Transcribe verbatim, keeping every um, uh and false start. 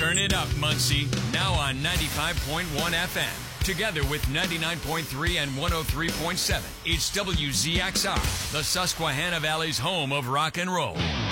Turn it up, Muncie. Now on ninety-five point one F M. Together with ninety-nine point three and one oh three point seven. It's W Z X R, the Susquehanna Valley's home of rock and roll.